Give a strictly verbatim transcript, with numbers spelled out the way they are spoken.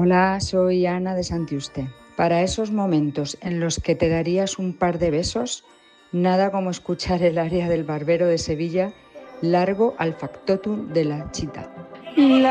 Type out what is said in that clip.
Hola, soy Ana de Santiuste. Para esos momentos en los que te darías un par de besos, nada como escuchar el aria del Barbero de Sevilla, Largo al factotum de la Chita. La